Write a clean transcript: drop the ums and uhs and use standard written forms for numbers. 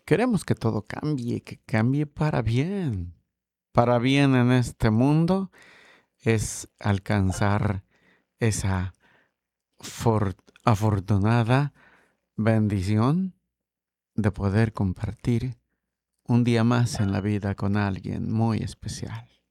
Queremos que todo cambie, que cambie para bien. Para bien en este mundo es alcanzar esa afortunada bendición de poder compartir un día más en la vida con alguien muy especial.